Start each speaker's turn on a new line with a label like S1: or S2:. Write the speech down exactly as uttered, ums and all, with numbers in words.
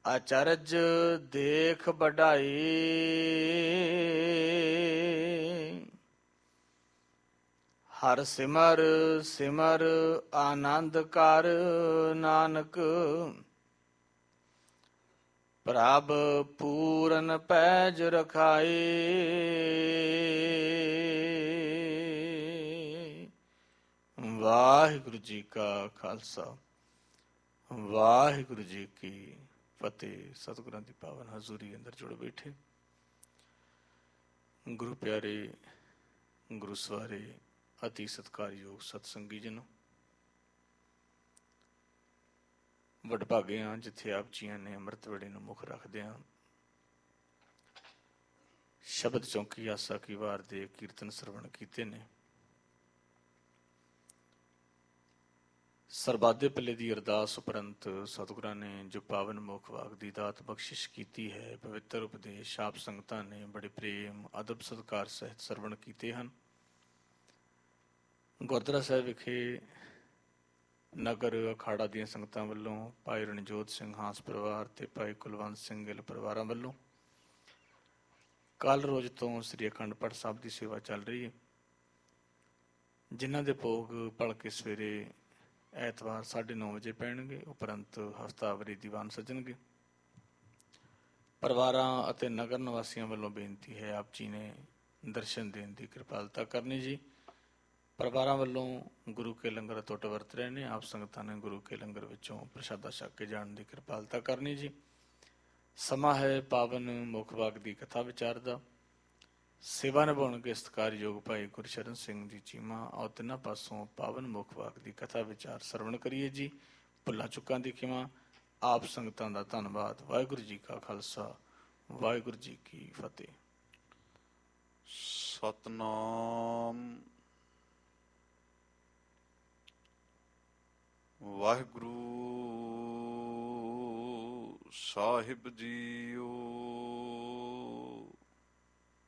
S1: ਅਚਰਜ ਦੇਖ ਵਡਾਈ, ਹਰ ਸਿਮਰ ਸਿਮਰ ਆਨੰਦ ਕਰ, ਨਾਨਕ ਪ੍ਰਭ ਪੂਰਨ ਪੈਜ ਰਖਾਈ। ਵਾਹਿਗੁਰੂ ਜੀ ਕਾ ਖਾਲਸਾ, ਵਾਹਿਗੁਰੂ ਜੀ ਕੀ ਫਤਿਹ। ਸਤਿਗੁਰਾਂ ਦੀ ਪਾਵਨ ਹਜ਼ੂਰੀ ਅੰਦਰ ਜੁੜ ਬੈਠੇ ਗੁਰੂ ਪਿਆਰੇ, ਗੁਰੂ ਸਵਾਰੇ, ਅਤੀ ਸਤਿਕਾਰਯੋਗ ਸਤਸੰਗੀ ਜਨੋ, ਵਡਭਾਗੇ ਹਾਂ ਜਿੱਥੇ ਆਪ ਜੀਆਂ ਨੇ ਅੰਮ੍ਰਿਤ ਵੇਲੇ ਨੂੰ ਮੁੱਖ ਰੱਖਦਿਆਂ ਸ਼ਬਦ ਚੌਂਕੀ ਆਸਾ ਕੀ ਵਾਰ ਦੇ ਕੀਰਤਨ ਸਰਵਣ ਕੀਤੇ ਨੇ। ਸਰਬਾਦੇ ਪੱਲੇ ਦੀ ਅਰਦਾਸ ਉਪਰੰਤ ਸਤਿਗੁਰਾਂ ਨੇ ਜੋ ਪਾਵਨ ਮੁੱਖ ਵਾਕ ਦੀ ਦਾਤ ਬਖਸ਼ਿਸ਼ ਕੀਤੀ ਹੈ, ਪਵਿੱਤਰ ਉਪਦੇਸ਼ ਆਪ ਸੰਗਤਾਂ ਨੇ ਬੜੇ ਪ੍ਰੇਮ ਅਦਬ ਸਤਿਕਾਰ ਸਹਿਤ ਸਰਵਣ ਕੀਤੇ ਹਨ। ਗੁਰਦੁਆਰਾ ਸਾਹਿਬ ਵਿਖੇ ਨਗਰ ਅਖਾੜਾ ਦੀਆਂ ਸੰਗਤਾਂ ਵੱਲੋਂ ਭਾਈ ਰਣਜੋਤ ਸਿੰਘ ਹਾਂਸ ਪਰਿਵਾਰ ਤੇ ਭਾਈ ਕੁਲਵੰਤ ਸਿੰਘ ਗਿੱਲ ਪਰਿਵਾਰਾਂ ਵੱਲੋਂ ਕੱਲ੍ਹ ਰੋਜ਼ ਤੋਂ ਸ੍ਰੀ ਅਖੰਡ ਪਾਠ ਸਾਹਿਬ ਦੀ ਸੇਵਾ ਚੱਲ ਰਹੀ ਹੈ, ਜਿਨ੍ਹਾਂ ਦੇ ਭੋਗ ਭਲਕੇ ਸਵੇਰੇ ਐਤਵਾਰ ਸਾਢੇ ਨੌ ਵਜੇ ਪੈਣਗੇ। ਉਪਰੰਤ ਹਫ਼ਤਾਵਾਰੀ ਦੀਵਾਨ ਸੱਜਣਗੇ। ਪਰਿਵਾਰਾਂ ਅਤੇ ਨਗਰ ਨਿਵਾਸੀਆਂ ਵੱਲੋਂ ਬੇਨਤੀ ਹੈ, ਆਪ ਜੀ ਨੇ ਦਰਸ਼ਨ ਦੇਣ ਦੀ ਕਿਰਪਾਲਤਾ ਕਰਨੀ ਜੀ। ਪਰਿਵਾਰਾਂ ਵੱਲੋਂ ਗੁਰੂ ਕੇ ਲੰਗਰ ਅਟੁੱਟ ਵਰਤ ਰਹੇ ਨੇ, ਆਪ ਸੰਗਤਾਂ ਨੇ ਗੁਰੂ ਕੇ ਲੰਗਰ ਵਿੱਚੋਂ ਪ੍ਰਸ਼ਾਦਾ ਛਕ ਕੇ ਜਾਣ ਦੀ ਕਿਰਪਾਲਤਾ ਕਰਨੀ ਜੀ। ਸਮਾਂ ਹੈ ਪਾਵਨ ਮੁੱਖ ਵਾਕ ਦੀ ਕਥਾ ਵਿਚਾਰ ਦਾ। ਸੇਵਾ ਨਿਭਾਉਣਗੇ ਸਤਿਕਾਰਯੋਗ ਭਾਈ ਗੁਰਸ਼ਰਨ ਸਿੰਘ ਜੀ ਚੀਮਾ। ਆਓ ਤਿੰਨਾਂ ਪਾਸੋਂ ਪਾਵਨ ਮੁੱਖ ਵਾਕ ਦੀ ਕਥਾ ਵਿਚਾਰ ਸਰਵਣ ਕਰੀਏ ਜੀ। ਭੁੱਲਾਂ ਚੁੱਕਾਂ ਦੀ ਖਿਮਾ। ਆਪ ਸੰਗਤਾਂ ਦਾ ਧੰਨਵਾਦ। ਵਾਹਿਗੁਰੂ ਜੀ ਕਾ ਖਾਲਸਾ, ਵਾਹਿਗੁਰੂ ਜੀ ਕੀ ਫਤਿਹ।
S2: ਸਤਨਾਮ ਵਾਹਿਗੁਰੂ ਸਾਹਿਬ ਜੀਓ।